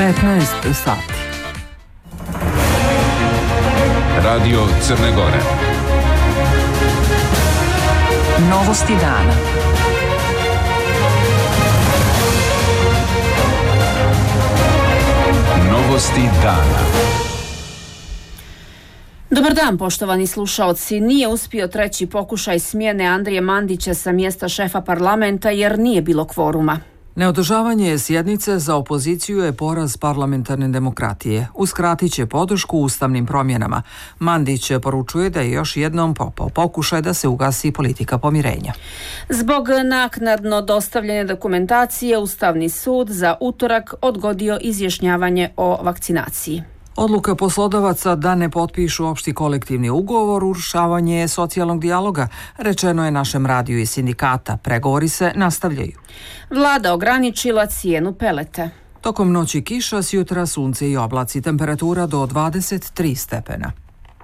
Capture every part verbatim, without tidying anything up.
petnaest sati. Radio Crne Gore. Novosti dana. Novosti dana. Dobar dan, poštovani slušaoci. Nije uspio treći pokušaj smjene Andrije Mandića sa mjesta šefa parlamenta jer nije bilo kvoruma. Neodržavanje sjednice za opoziciju je poraz parlamentarne demokratije. Uskratit će podršku ustavnim promjenama. Mandić poručuje da je još jednom popao pokušaj da se ugasi politika pomirenja. Zbog naknadno dostavljene dokumentacije, Ustavni sud za utorak odgodio izjašnjavanje o vakcinaciji. Odluka poslodavaca da ne potpišu opšti kolektivni ugovor urušavanje je socijalnog dijaloga, rečeno je našem radiju i sindikata. Pregovori se nastavljaju. Vlada ograničila cijenu peleta. Tokom noći kiša, s jutra sunce i oblaci, temperatura do dvadeset tri stepena.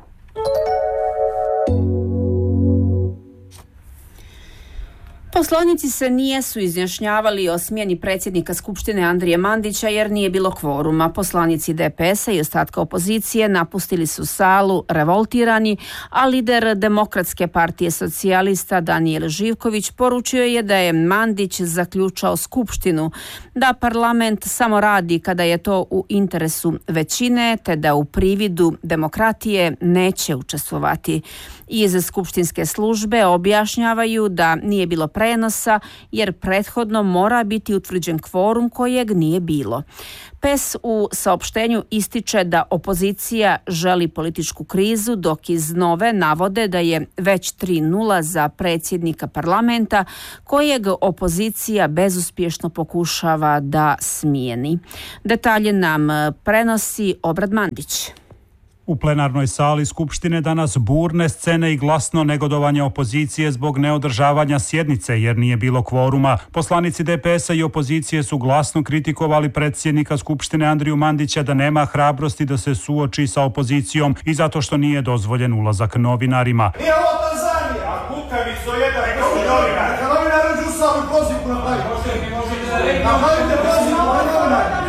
Poslanici se nijesu izjašnjavali o smjeni predsjednika Skupštine Andrije Mandića jer nije bilo kvoruma. Poslanici D P S-a i ostatka opozicije napustili su salu revoltirani, a lider Demokratske partije socijalista Danijel Živković poručio je da je Mandić zaključao Skupštinu, da parlament samo radi kada je to u interesu većine, te da u prividu demokratije neće učestvovati. Iz skupštinske službe objašnjavaju da nije bilo prenosa jer prethodno mora biti utvrđen kvorum kojeg nije bilo. P E S u saopštenju ističe da opozicija želi političku krizu, dok iz Nove navode da je već tri nula za predsjednika parlamenta kojeg opozicija bezuspješno pokušava da smijeni. Detalje nam prenosi Obrad Mandić. U plenarnoj sali Skupštine danas burne scene i glasno negodovanje opozicije zbog neodržavanja sjednice jer nije bilo kvoruma. Poslanici D P S-a i opozicije su glasno kritikovali predsjednika Skupštine Andriju Mandića da nema hrabrosti da se suoči sa opozicijom i zato što nije dozvoljen ulazak novinarima. Nije ovo Tanzanija, a kukavico jedan kao novinar. Neka novinar uđu u salu i prozivku napravi. Napravite prozivku na novinari.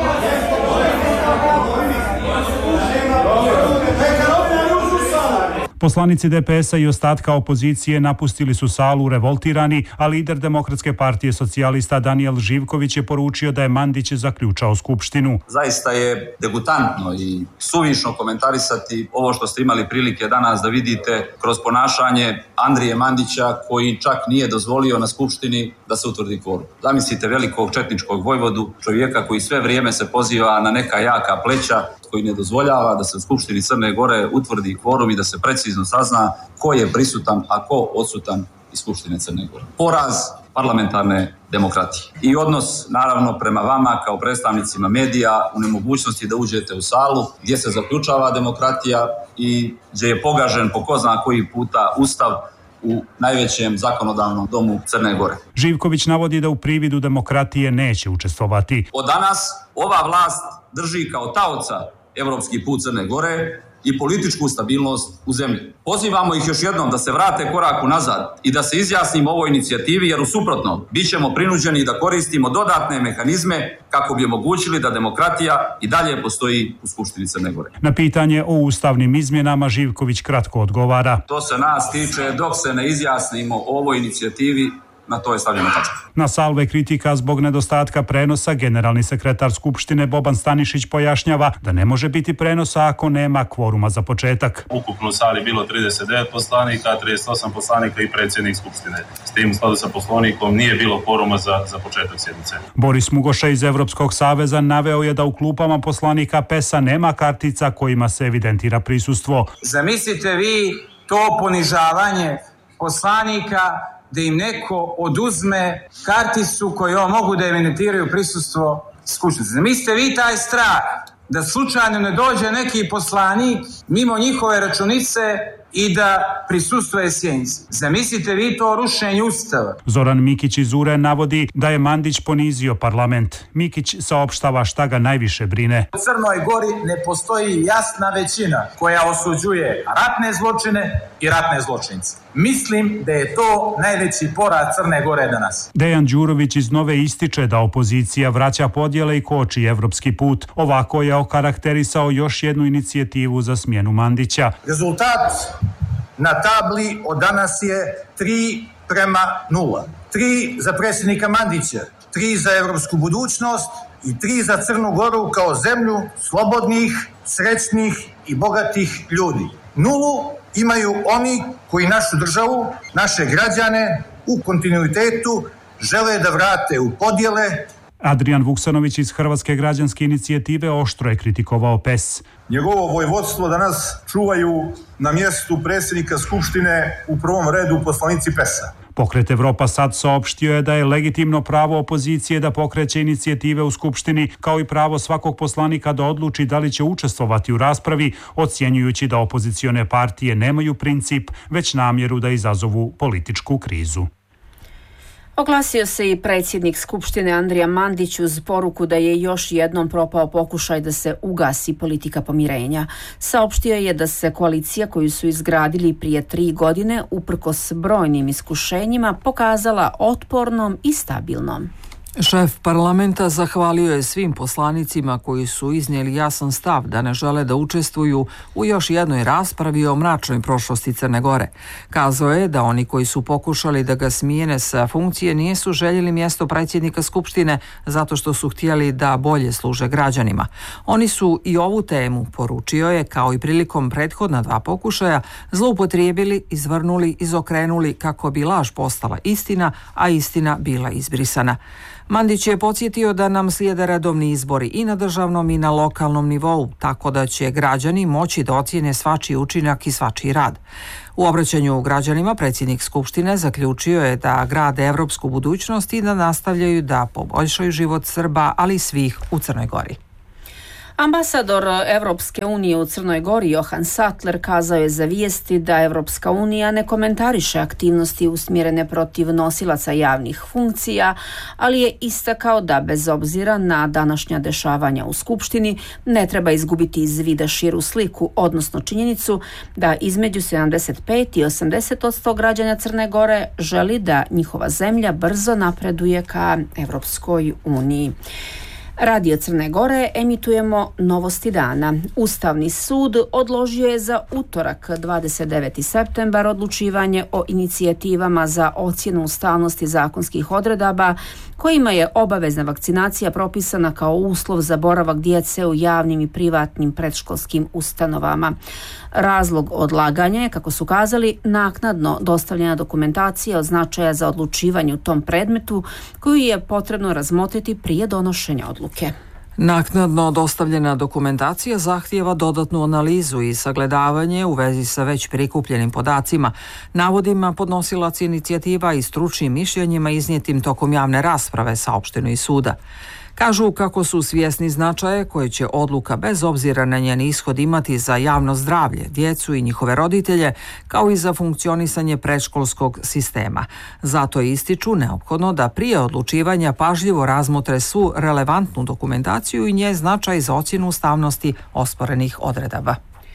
Poslanici D P S-a i ostatka opozicije napustili su salu revoltirani, a lider Demokratske partije socijalista Danijel Živković je poručio da je Mandić zaključao Skupštinu. Zaista je degutantno i suvišno komentarisati ovo što ste imali prilike danas da vidite kroz ponašanje Andrije Mandića, koji čak nije dozvolio na Skupštini da se utvrdi kvorum. Zamislite velikog četničkog vojvodu, čovjeka koji sve vrijeme se poziva na neka jaka pleća, koji ne dozvoljava da se u Skupštini Crne Gore utvrdi kvorum i da se precizno sazna ko je prisutan, a ko odsutan iz Skupštine Crne Gore. Poraz parlamentarne demokratije. I odnos, naravno, prema vama kao predstavnicima medija u nemogućnosti da uđete u salu gdje se zaključava demokratija i gdje je pogažen po ko zna koji puta Ustav u najvećem zakonodavnom domu Crne Gore. Živković navodi da u prividu demokratije neće učestvovati. Od danas ova vlast drži kao taoca evropski put Crne Gore i političku stabilnost u zemlji. Pozivamo ih još jednom da se vrate korak unazad i da se izjasnimo o ovoj inicijativi, jer u suprotnom bit ćemo prinuđeni da koristimo dodatne mehanizme kako bi omogućili da demokratija i dalje postoji u Skupštini Crne Gore. Na pitanje o ustavnim izmjenama Živković kratko odgovara. To se nas tiče dok se ne izjasnimo o ovoj inicijativi. Na to je stavljena tačka. Na salve kritika zbog nedostatka prenosa, generalni sekretar Skupštine Boban Stanišić pojašnjava da ne može biti prenosa ako nema kvoruma za početak. Ukupno u sali bilo trideset devet poslanika, trideset osam poslanika i predsjednik Skupštine. S tim u skladu sa poslovnikom nije bilo kvoruma za, za početak sjednice. Boris Mugoša iz Evropskog saveza naveo je da u klupama poslanika P E S-a nema kartica kojima se evidentira prisustvo. Zamislite vi to ponižavanje poslanika da im neko oduzme karticu koju mogu da evidentiraju prisustvo skupštine. Zamislite vi taj strah da slučajno ne dođe neki poslanik mimo njihove računice i da prisustvuje sjednici. Zamislite vi to rušenje Ustava. Zoran Mikić iz U R E navodi da je Mandić ponizio parlament. Mikić saopštava šta ga najviše brine. U Crnoj Gori ne postoji jasna većina koja osuđuje ratne zločine i ratne zločince. Mislim da je to najveći poraz Crne Gore danas. Dejan Đurović iz Nove ističe da opozicija vraća podjele i koči evropski put. Ovako je okarakterisao još jednu inicijativu za smjenu Mandića. Rezultat na tabli od danas je tri prema nula. tri za predsjednika Mandića, tri za evropsku budućnost i tri za Crnu Goru kao zemlju slobodnih, srećnih i bogatih ljudi. Nulu imaju oni koji našu državu, naše građane u kontinuitetu žele da vrate u podjele. Adrijan Vuksanović iz Hrvatske građanske inicijative oštro je kritikovao P E S. Njegovo vojvodstvo danas čuvaju na mjestu predsjednika Skupštine u prvom redu poslanici P E S-a. Pokret Evropa sad saopštio je da je legitimno pravo opozicije da pokreće inicijative u Skupštini, kao i pravo svakog poslanika da odluči da li će učestvovati u raspravi, ocjenjujući da opozicione partije nemaju princip, već namjeru da izazovu političku krizu. Oglasio se i predsjednik Skupštine Andrija Mandić uz poruku da je još jednom propao pokušaj da se ugasi politika pomirenja. Saopštio je da se koalicija koju su izgradili prije tri godine uprkos brojnim iskušenjima pokazala otpornom i stabilnom. Šef parlamenta zahvalio je svim poslanicima koji su iznijeli jasan stav da ne žele da učestvuju u još jednoj raspravi o mračnoj prošlosti Crne Gore. Kazao je da oni koji su pokušali da ga smijene sa funkcije nisu željeli mjesto predsjednika Skupštine zato što su htjeli da bolje služe građanima. Oni su i ovu temu, poručio je, kao i prilikom prethodna dva pokušaja, zloupotrijebili, izvrnuli, izokrenuli kako bi laž postala istina, a istina bila izbrisana. Mandić je podsjetio da nam slijede redovni izbori i na državnom i na lokalnom nivou, tako da će građani moći da ocijene svačiji učinak i svačiji rad. U obraćanju građanima predsjednik Skupštine zaključio je da grade evropsku budućnost i da nastavljaju da poboljšaju život Srba, ali i svih u Crnoj Gori. Ambasador Evropske unije u Crnoj Gori Johan Sattler kazao je za Vijesti da Evropska unija ne komentariše aktivnosti usmjerene protiv nosilaca javnih funkcija, ali je istakao da bez obzira na današnja dešavanja u Skupštini ne treba izgubiti iz vida širu sliku, odnosno činjenicu da između sedamdeset pet i osamdeset posto građana Crne Gore želi da njihova zemlja brzo napreduje ka Evropskoj uniji. Radio Crne Gore emitujemo Novosti dana. Ustavni sud odložio je za utorak dvadeset deveti septembar odlučivanje o inicijativama za ocjenu ustavnosti zakonskih odredaba kojima je obavezna vakcinacija propisana kao uslov za boravak djece u javnim i privatnim predškolskim ustanovama. Razlog odlaganja je, kako su kazali, naknadno dostavljena dokumentacija od značaja za odlučivanje u tom predmetu koju je potrebno razmotriti prije donošenja odluke. Naknadno dostavljena dokumentacija zahtijeva dodatnu analizu i sagledavanje u vezi sa već prikupljenim podacima, navodima podnosilaca inicijativa i stručnim mišljenjima iznijetim tokom javne rasprave, saopšteno iz suda. Kažu kako su svjesni značaje koje će odluka bez obzira na njen ishod imati za javno zdravlje, djecu i njihove roditelje, kao i za funkcionisanje predškolskog sistema. Zato ističu neophodno da prije odlučivanja pažljivo razmotre svu relevantnu dokumentaciju i nje značaj za ocjenu ustavnosti osporenih odredaba.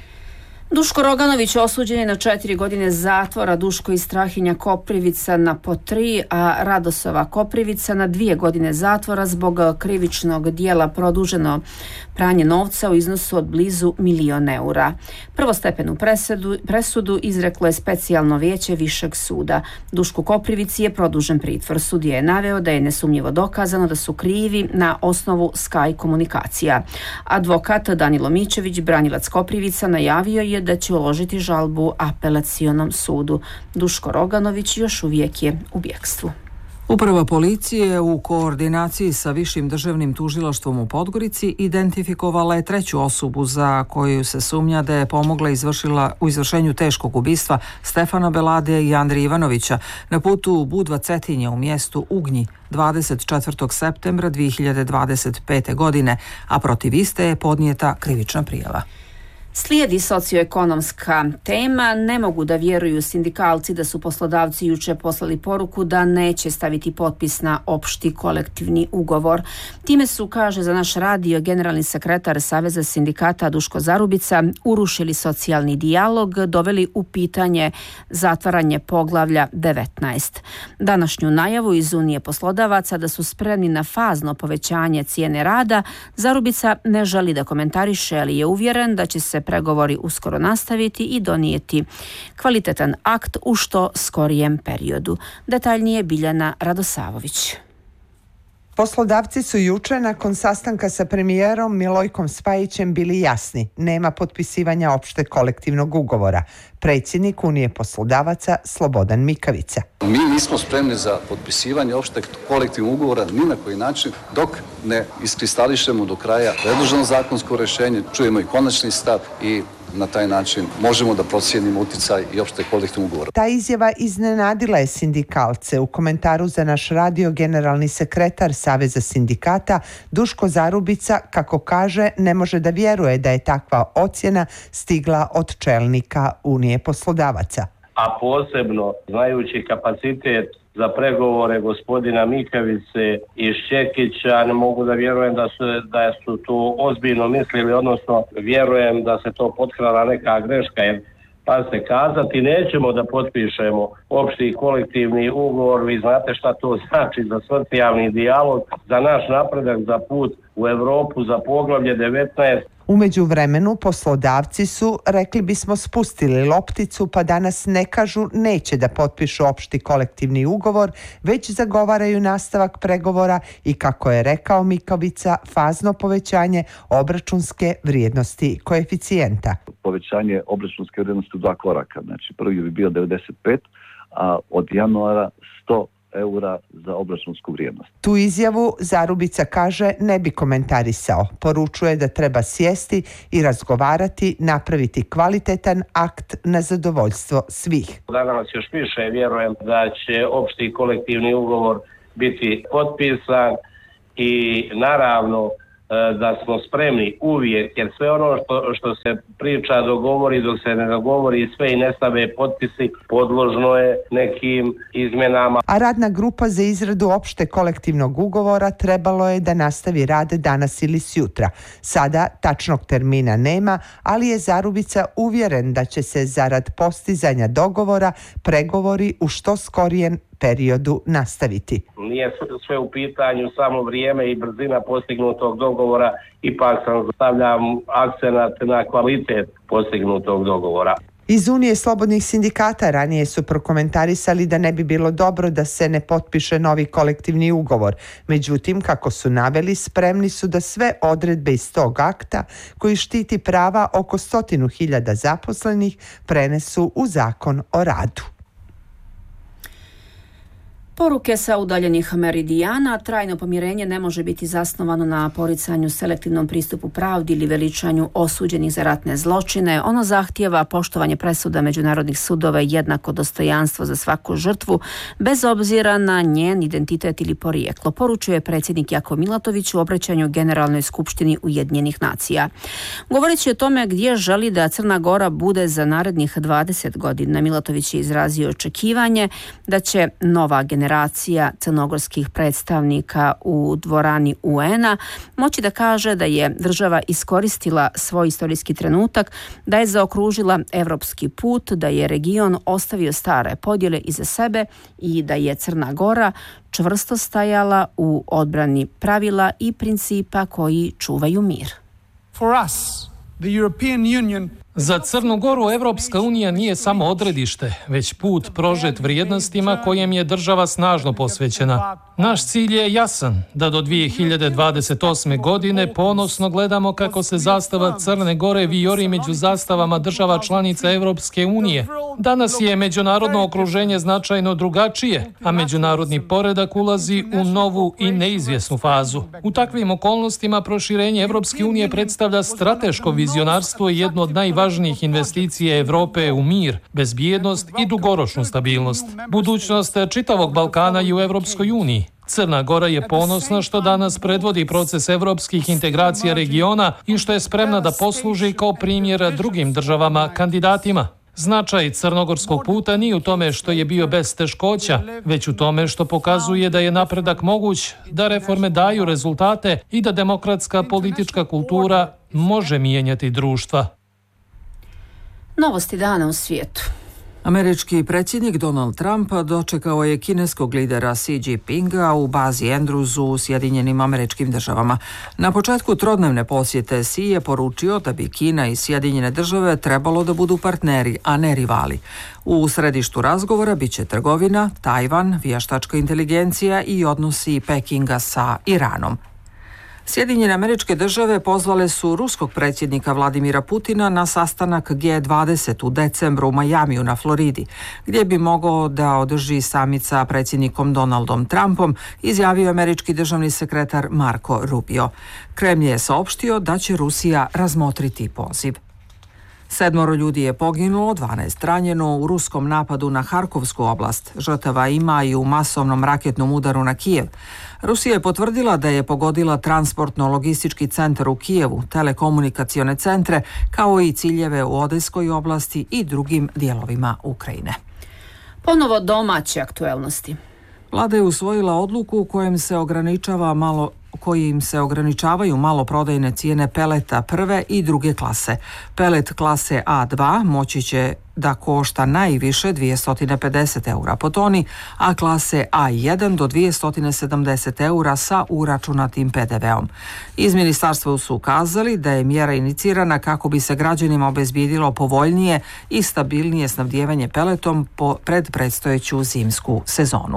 Duško Roganović osuđen je na četiri godine zatvora, Duško iz Strahinja Koprivica na po tri, a Radosova Koprivica na dvije godine zatvora zbog krivičnog dijela produženo pranje novca u iznosu od blizu milion eura. Prvostepenu presudu, presudu izreklo je specijalno vijeće Višeg suda. Dušku Koprivici je produžen pritvor. Sudija je naveo da je nesumnjivo dokazano da su krivi na osnovu Sky komunikacija. Advokat Danilo Mićević, branilac Koprivica, najavio je da će uložiti žalbu apelacionom sudu. Duško Roganović još uvijek je u bjekstvu. Uprava policije u koordinaciji sa Višim državnim tužilaštvom u Podgorici identifikovala je treću osobu za koju se sumnja da je pomogla izvršila u izvršenju teškog ubistva Stefana Belade i Andrije Ivanovića na putu Budva-Cetinje u mjestu Ugnji dvadeset četvrtog septembra dvije hiljade dvadeset pete godine, a protiv iste je podnijeta krivična prijava. Slijedi socioekonomska tema. Ne mogu da vjeruju sindikalci da su poslodavci juče poslali poruku da neće staviti potpis na opšti kolektivni ugovor. Time su, kaže za naš radio generalni sekretar Saveza sindikata Duško Zarubica, urušili socijalni dijalog, doveli u pitanje zatvaranje poglavlja devetnaest. Današnju najavu iz Unije poslodavaca da su spremni na fazno povećanje cijene rada, Zarubica ne želi da komentariše, ali je uvjeren da će se pregovori uskoro nastaviti i donijeti kvalitetan akt u što skorijem periodu. Detaljnije Biljana Radosavović. Poslodavci su juče nakon sastanka sa premijerom Milojkom Spajićem bili jasni. Nema potpisivanja opšte kolektivnog ugovora. Predsjednik Unije poslodavaca Slobodan Mikavica. Mi nismo spremni za potpisivanje opšteg kolektivnog ugovora ni na koji način dok ne iskristališemo do kraja predloženo zakonsko rješenje, čujemo i konačni stav i na taj način možemo da procijenimo utjecaj i opšte kolektivnog ugovora. Ta izjava iznenadila je sindikalce. U komentaru za naš radio generalni sekretar Saveza sindikata Duško Zarubica, kako kaže, ne može da vjeruje da je takva ocjena stigla od čelnika Unije poslodavaca. A posebno znajući kapacitet za pregovore gospodina Mikavice i Šćekića, ne mogu da vjerujem da su, da su to ozbiljno mislili, odnosno vjerujem da se to potkrala neka greška, jer pa se kazati nećemo da potpišemo opšti kolektivni ugovor, vi znate šta to znači za socijalni dijalog, za naš napredak, za put u Europu, za poglavlje devetnaest. U međuvremenu poslodavci su, rekli bismo, spustili lopticu, pa danas ne kažu neće da potpišu opšti kolektivni ugovor, već zagovaraju nastavak pregovora i, kako je rekao Mikavica, fazno povećanje obračunske vrijednosti koeficijenta. Povećanje obračunske vrijednosti u dva koraka. Znači, prvi bi bio devedeset pet, a od januara sto eura za obračunsku vrijednost. Tu izjavu Zarubica, kaže, ne bi komentarisao. Poručuje da treba sjesti i razgovarati, napraviti kvalitetan akt na zadovoljstvo svih. Danas još više vjerujem da će opšti kolektivni ugovor biti potpisan i naravno da smo spremni uvijek, jer sve ono što, što se priča dogovori, dok se ne dogovori sve i ne stave potpisi, podložno je nekim izmjenama. A radna grupa za izradu opšte kolektivnog ugovora trebalo je da nastavi rad danas ili sjutra. Sada tačnog termina nema, ali je Zarubica uvjeren da će se zarad postizanja dogovora pregovori u što skorijem periodu nastaviti. Nije sve u pitanju samo vrijeme i brzina postignutog dogovora, ipak sam stavljam akcenat na kvalitet postignutog dogovora. Iz Unije slobodnih sindikata ranije su prokomentarisali da ne bi bilo dobro da se ne potpiše novi kolektivni ugovor. Međutim, kako su naveli, spremni su da sve odredbe iz tog akta, koji štiti prava oko stotinu hiljada zaposlenih, prenesu u Zakon o radu. Poruke sa udaljenih meridijana. Trajno pomirenje ne može biti zasnovano na poricanju, selektivnom pristupu pravdi ili veličanju osuđenih za ratne zločine. Ono zahtijeva poštovanje presuda međunarodnih sudova i jednako dostojanstvo za svaku žrtvu, bez obzira na njen identitet ili porijeklo, poručuje predsjednik Jakov Milatović u obraćanju Generalnoj skupštini Ujedinjenih nacija. Govoreći o tome gdje želi da Crna Gora bude za narednih dvadeset godina, Milatović je izrazio očekivanje da će nova generacija generacija crnogorskih predstavnika u dvorani U N-a moći da kaže da je država iskoristila svoj istorijski trenutak, da je zaokružila evropski put, da je region ostavio stare podjele iza sebe i da je Crna Gora čvrsto stajala u odbrani pravila i principa koji čuvaju mir. For us, the European Union Za Crnu Goru Evropska unija nije samo odredište, već put prožet vrijednostima kojem je država snažno posvećena. Naš cilj je jasan, da do dvije hiljade dvadeset osme. godine ponosno gledamo kako se zastava Crne Gore vijori među zastavama država članica Evropske unije. Danas je međunarodno okruženje značajno drugačije, a međunarodni poredak ulazi u novu i neizvjesnu fazu. U takvim okolnostima proširenje Evropske unije predstavlja strateško vizionarstvo i jedno od najvažnijih najvažnijih investicija Evrope u mir, bezbjednost i dugoročnu stabilnost. Budućnost čitavog Balkana i u Evropskoj uniji. Crna Gora je ponosna što danas predvodi proces evropskih integracija regiona i što je spremna da posluži kao primjer drugim državama kandidatima. Značaj crnogorskog puta nije u tome što je bio bez teškoća, već u tome što pokazuje da je napredak moguć, da reforme daju rezultate i da demokratska politička kultura može mijenjati društva. Novosti dana u svijetu. Američki predsjednik Donald Trump dočekao je kineskog lidera Xi Jinpinga u bazi Andrews u Sjedinjenim Američkim Državama. Na početku trodnevne posjete Xi je poručio da bi Kina i Sjedinjene Države trebalo da budu partneri, a ne rivali. U središtu razgovora bit će trgovina, Tajvan, vještačka inteligencija i odnosi Pekinga sa Iranom. Sjedinjene Američke Države pozvale su ruskog predsjednika Vladimira Putina na sastanak G dvadeset u decembru u Majamiju na Floridi, gdje bi mogao da održi samit sa predsjednikom Donaldom Trumpom, izjavio američki državni sekretar Marco Rubio. Kremlj je saopštio da će Rusija razmotriti poziv. Sedmoro ljudi je poginulo, dvanaest ranjeno u ruskom napadu na Harkovsku oblast. Žrtava ima i u masovnom raketnom udaru na Kijev. Rusija je potvrdila da je pogodila transportno-logistički centar u Kijevu, telekomunikacione centre, kao i ciljeve u Odeskoj oblasti i drugim dijelovima Ukrajine. Ponovo domaće aktuelnosti. Vlada je usvojila odluku u kojem se ograničava malo kojim se ograničavaju maloprodajne cijene peleta prve i druge klase. Pelet klase A dva moći će da košta najviše dvjesto pedeset eura po toni, a klase A jedan do dvjesto sedamdeset eura sa uračunatim P D V-om. Iz ministarstva su ukazali da je mjera inicirana kako bi se građanima obezbijedilo povoljnije i stabilnije snabdijevanje peletom po pred predstojeću zimsku sezonu.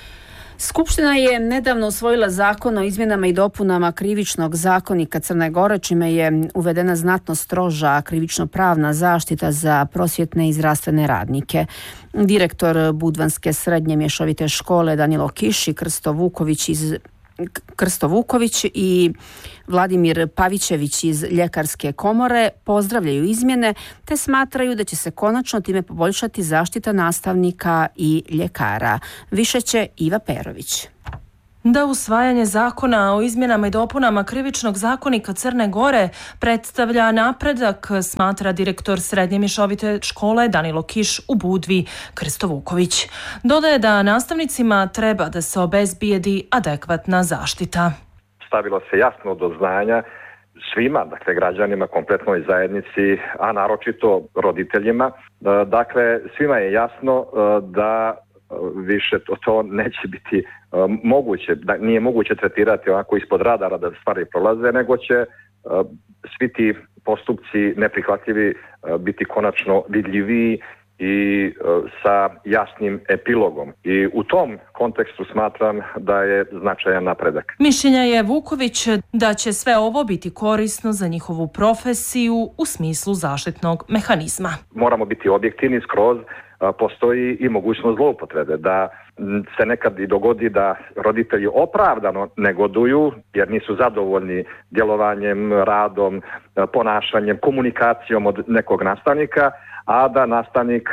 Skupština je nedavno usvojila zakon o izmjenama i dopunama krivičnog zakonika Crne Gore, čime je uvedena znatno stroža krivično-pravna zaštita za prosvjetne i zdravstvene radnike. Direktor Budvanske srednje mješovite škole Danilo Kiš i Krsto Vuković iz Krsto Vuković i Vladimir Pavićević iz Ljekarske komore pozdravljaju izmjene te smatraju da će se konačno time poboljšati zaštita nastavnika i ljekara. Više će Iva Perović. Da usvajanje zakona o izmjenama i dopunama krivičnog zakonika Crne Gore predstavlja napredak, smatra direktor srednje mješovite škole Danilo Kiš u Budvi, Krsto Vuković. Dodaje da nastavnicima treba da se obezbijedi adekvatna zaštita. Stavilo se jasno do znanja svima, dakle građanima, kompletnoj zajednici, a naročito roditeljima. Dakle, svima je jasno da više to, to neće biti uh, moguće, da nije moguće tretirati ovako ispod radara da stvari prolaze, nego će uh, svi ti postupci neprihvatljivi uh, biti konačno vidljiviji i uh, sa jasnim epilogom. I u tom kontekstu smatram da je značajan napredak. Mišljenja je Vuković da će sve ovo biti korisno za njihovu profesiju u smislu zaštitnog mehanizma. Moramo biti objektivni skroz. Postoji i mogućnost zloupotrebe, da se nekad i dogodi da roditelji opravdano negoduju jer nisu zadovoljni djelovanjem, radom, ponašanjem, komunikacijom od nekog nastavnika, a da nastavnik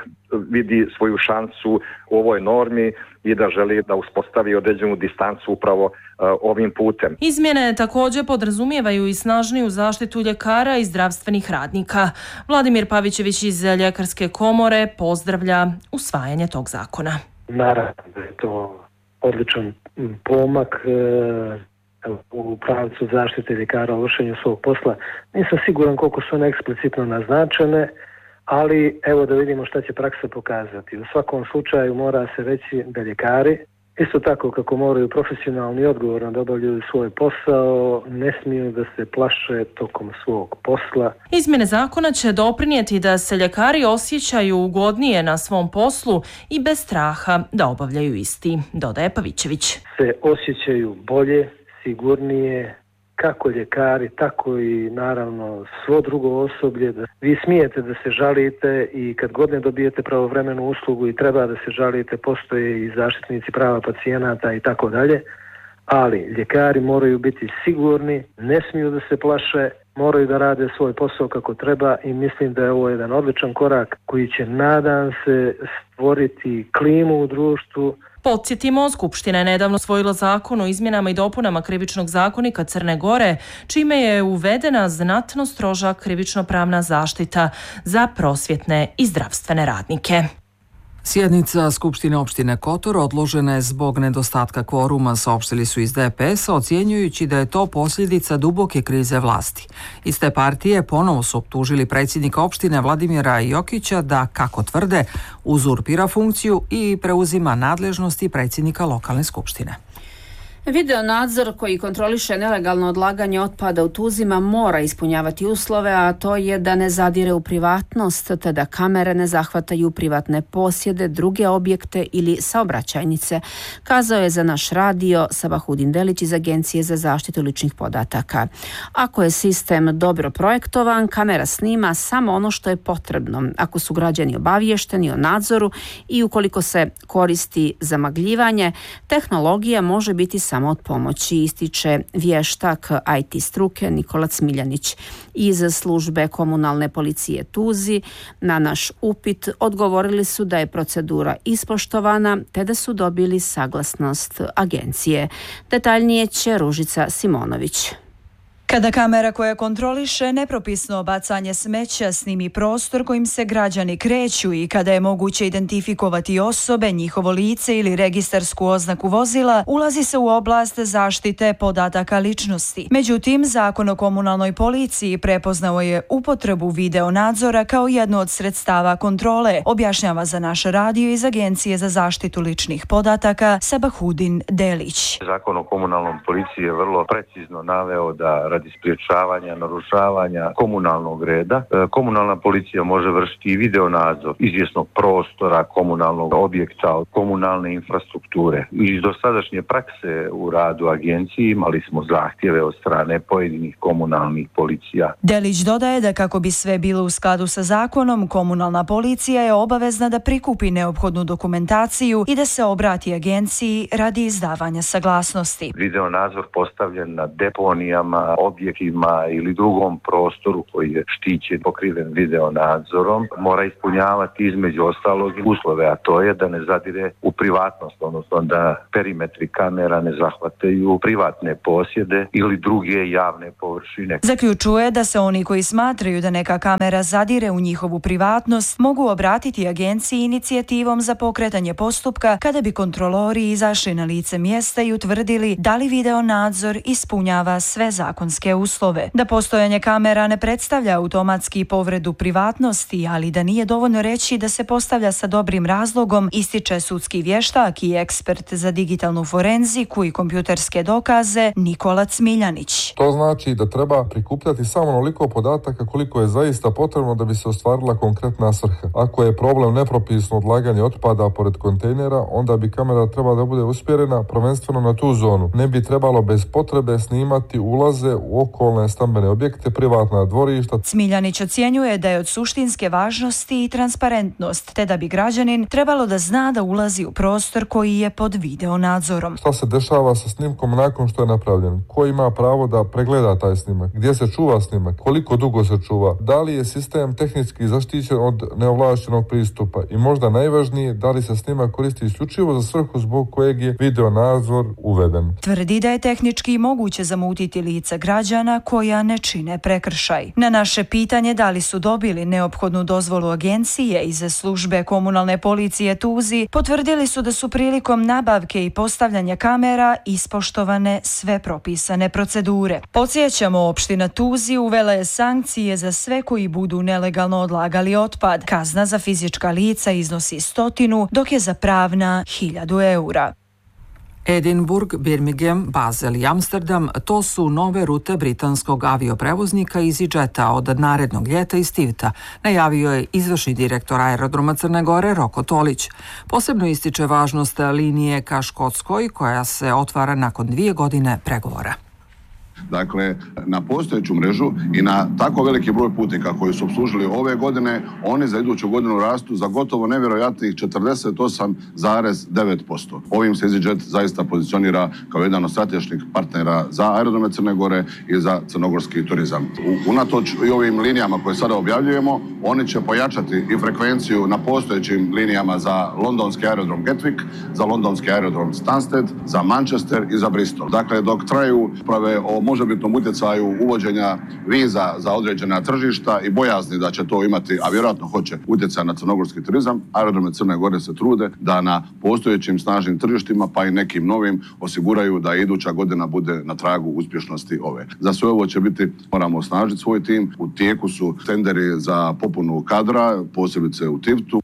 vidi svoju šansu u ovoj normi i da želi da uspostavi određenu distancu upravo uh, ovim putem. Izmjene također podrazumijevaju i snažniju zaštitu ljekara i zdravstvenih radnika. Vladimir Pavićević iz Ljekarske komore pozdravlja usvajanje tog zakona. Naravno da je to odličan pomak e, u pravcu zaštite ljekara u vršenju svog posla. Nisam siguran koliko su one eksplicitno naznačene, ali evo da vidimo šta će praksa pokazati. U svakom slučaju mora se reći da ljekari, isto tako kako moraju profesionalno i odgovorno da obavljaju svoj posao, ne smiju da se plaše tokom svog posla. Izmjene zakona će doprinijeti da se ljekari osjećaju ugodnije na svom poslu i bez straha da obavljaju isti, dodaje Pavićević. Se osjećaju bolje, sigurnije, kako ljekari, tako i naravno svo drugo osoblje. Da vi smijete da se žalite i kad god ne dobijete pravovremenu uslugu i treba da se žalite, postoje i zaštitnici prava pacijenata i tako dalje. Ali ljekari moraju biti sigurni, ne smiju da se plaše moraju da rade svoj posao kako treba i mislim da je ovo jedan odličan korak koji će, nadam se, stvoriti klimu u društvu. Podsjetimo, Skupština je nedavno usvojila zakon o izmjenama i dopunama Krivičnog zakonika Crne Gore, čime je uvedena znatno stroža krivično-pravna zaštita za prosvjetne i zdravstvene radnike. Sjednica Skupštine opštine Kotor odložena je zbog nedostatka kvoruma, saopštili su iz D P S-a, ocjenjujući da je to posljedica duboke krize vlasti. Iz te partije ponovo su optužili predsjednika opštine Vladimira Jokića da, kako tvrde, uzurpira funkciju i preuzima nadležnosti predsjednika lokalne skupštine. Video nadzor koji kontroliše nelegalno odlaganje otpada u Tuzima mora ispunjavati uslove, a to je da ne zadire u privatnost, te da kamere ne zahvataju privatne posjede, druge objekte ili saobraćajnice, kazao je za naš radio Sabahudin Delić iz Agencije za zaštitu ličnih podataka. Ako je sistem dobro projektovan, kamera snima samo ono što je potrebno. Ako su građani obavješteni o nadzoru i ukoliko se koristi zamagljivanje, tehnologija može biti samo od pomoći, ističe vještak I T struke Nikola Smiljanić iz službe komunalne policije Tuzi. Na naš upit odgovorili su da je procedura ispoštovana te da su dobili saglasnost agencije. Detaljnije će Ružica Simonović. Kada kamera koja kontroliše nepropisno bacanje smeća snimi prostor kojim se građani kreću i kada je moguće identifikovati osobe, njihovo lice ili registarsku oznaku vozila, ulazi se u oblast zaštite podataka ličnosti. Međutim, Zakon o komunalnoj policiji prepoznao je upotrebu video nadzora kao jedno od sredstava kontrole, objašnjava za naš radio iz Agencije za zaštitu ličnih podataka Sabahudin Delić. Zakon o komunalnoj policiji je vrlo precizno naveo da radi sprječavanja, narušavanja komunalnog reda. Komunalna policija može vršiti i video nadzor izvjesnog prostora, komunalnog objekta, komunalne infrastrukture. Iz dosadašnje prakse u radu agencije imali smo zahtjeve od strane pojedinih komunalnih policija. Delić dodaje da kako bi sve bilo u skladu sa zakonom, komunalna policija je obavezna da prikupi neophodnu dokumentaciju i da se obrati agenciji radi izdavanja saglasnosti. Video nadzor postavljen na deponijama, objektima ili drugom prostoru koji je štićen, pokriven video nadzorom, mora ispunjavati između ostalog uslove, a to je da ne zadire u privatnost, odnosno da perimetri kamera ne zahvataju privatne posjede ili druge javne površine. Zaključuje da se oni koji smatraju da neka kamera zadire u njihovu privatnost mogu obratiti agenciji inicijativom za pokretanje postupka kada bi kontrolori izašli na lice mjesta i utvrdili da li video nadzor ispunjava sve zakonske uslove. Da postojanje kamera ne predstavlja automatski povredu privatnosti, ali da nije dovoljno reći da se postavlja sa dobrim razlogom, ističe sudski vještak i ekspert za digitalnu forenziku i kompjuterske dokaze Nikola Smiljanić. To znači da treba prikupljati samo onoliko podataka koliko je zaista potrebno da bi se ostvarila konkretna svrha. Ako je problem nepropisno odlaganje otpada pored kontejnera, onda bi kamera trebala da bude usmjerena prvenstveno na tu zonu. Ne bi trebalo bez potrebe snimati ulaze u okolne stambene objekte, privatna dvorišta. Smiljanić ocjenjuje da je od suštinske važnosti i transparentnost, te da bi građanin trebalo da zna da ulazi u prostor koji je pod video nadzorom. Šta se dešava sa snimkom nakon što je napravljen? Ko ima pravo da pregleda taj snimak? Gdje se čuva snimak? Koliko dugo se čuva? Da li je sistem tehnički zaštićen od neovlaštenog pristupa? I možda najvažnije, da li se snimak koristi isključivo za svrhu zbog kojeg je video nadzor uveden? Tvrdi da je tehnički moguće zamutiti lica građana koja ne čine prekršaj. Na naše pitanje da li su dobili neophodnu dozvolu agencije iz službe komunalne policije Tuzi, potvrdili su da su prilikom nabavke i postavljanja kamera ispoštovane sve propisane procedure. Podsjećamo, opština Tuzi uvela je sankcije za sve koji budu nelegalno odlagali otpad. Kazna za fizička lica iznosi stotinu, dok je za pravna hiljadu eura. Edinburgh, Birmingham, Basel i Amsterdam – to su nove rute britanskog avioprevoznika EasyJeta od narednog ljeta iz Tivta, najavio je izvršni direktor aerodroma Crne Gore Roko Tolić. Posebno ističe važnost linije ka Škotskoj koja se otvara nakon dvije godine pregovora. Dakle, na postojeću mrežu i na tako veliki broj putnika koji su obslužili ove godine, oni za iduću godinu rastu za gotovo nevjerojatnih četrdeset osam zarez devet posto. Ovim se EasyJet zaista pozicionira kao jedan od strateških partnera za aerodrome Crne Gore i za crnogorski turizam. Unatoč i ovim linijama koje sada objavljujemo, oni će pojačati i frekvenciju na postojećim linijama za londonski aerodrom Gatwick, za londonski aerodrom Stansted, za Manchester i za Bristol. Dakle, dok traju prave o možebitnom utjecaju uvođenja viza za određena tržišta i bojazni da će to imati, a vjerojatno hoće, utjecaj na crnogorski turizam, aerodrome Crne Gore se trude da na postojećim snažnim tržištima, pa i nekim novim, osiguraju da iduća godina bude na tragu uspješnosti ove. Za sve ovo će biti, moramo osnažiti svoj tim. U tijeku su tenderi za popunu kadra, posebice u Tivtu.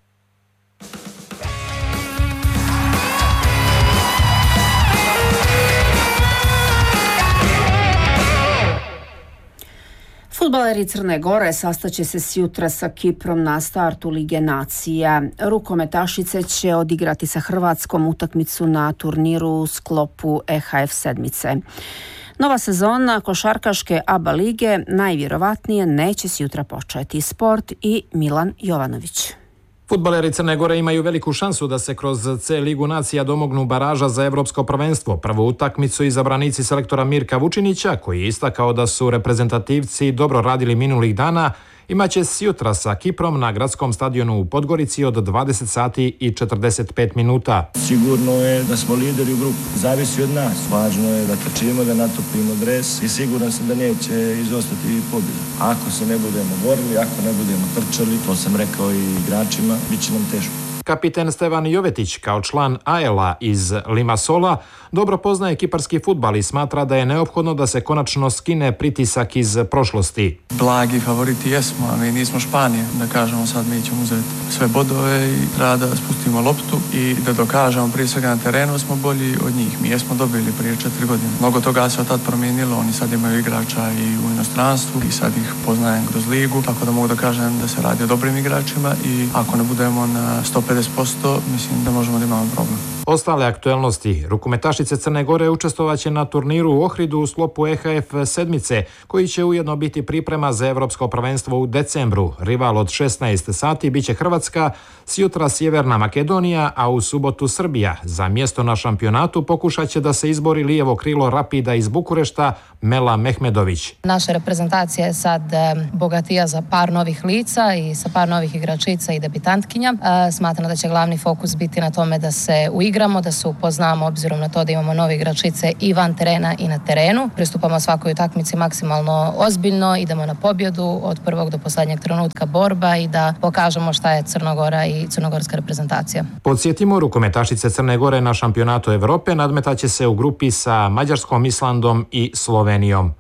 Fudbaleri Crne Gore sastaće se sjutra sa Kiprom na startu Lige nacija. Rukometašice će odigrati sa Hrvatskom utakmicu na turniru u sklopu E H F sedmice. Nova sezona košarkaške A B A lige najvjerovatnije neće sjutra početi. Sport i Milan Jovanović. Fudbaleri Crne Gore imaju veliku šansu da se kroz C ligu nacija domognu baraža za evropsko prvenstvo. Prvu utakmicu izabranici selektora Mirka Vučinića, koji je istakao da su reprezentativci dobro radili minulih dana, imaće sjutra sa Kiprom na gradskom stadionu u Podgorici od dvadeset sati i četrdeset pet minuta. Sigurno je da smo lideri u grupu. Zavisi od nas. Važno je da trčimo, da natopimo dres i siguran sam da neće izostati pobjeda. Ako se ne budemo borili, ako ne budemo trčali, to sam rekao i igračima, bit će nam teško. Kapiten Stevan Jovetić, kao član A E L-a iz Limassola, dobro poznaje kiparski fudbal i smatra da je neophodno da se konačno skine pritisak iz prošlosti. Blagi favoriti jesmo, a mi nismo Španija. Da kažemo sad mi ćemo uzeti sve bodove i treba da spustimo loptu i da dokažemo prije svega na terenu smo bolji od njih. Mi jesmo dobili prije četiri godine. Mnogo toga se od tad promijenilo, oni sad imaju igrača i u inostranstvu i sad ih poznajem kroz ligu, tako da mogu da kažem da se radi o dobrim igračima i ako ne budemo na sto pedeset posto mislim da možemo da imamo problem. Ostale aktuelnosti. Rukometašice Crne Gore učestvovaće na turniru u Ohridu u sklopu E H F sedmice, koji će ujedno biti priprema za evropsko prvenstvo u decembru. Rival od šesnaest sati biće Hrvatska, sjutra Sjeverna Makedonija, a u subotu Srbija. Za mjesto na šampionatu pokušat će da se izbori lijevo krilo Rapida iz Bukurešta, Mela Mehmedović. Naša reprezentacija je sad bogatija za par novih lica i sa par novih igračica i debitantkinja. Smatram da će glavni fokus biti na tome da se uigramo, da se upoznamo obzirom na to da imamo nove igračice i van terena i na terenu. Pristupamo svakoj utakmici maksimalno ozbiljno, idemo na pobjedu od prvog do posljednjeg trenutka borba i da pokažemo šta je Crna Gora i crnogorska reprezentacija. Podsjetimo, rukometašice Crne Gore na šampionatu Evrope nadmetaće se u grupi sa Mađarskom, Islandom i Slovenijom.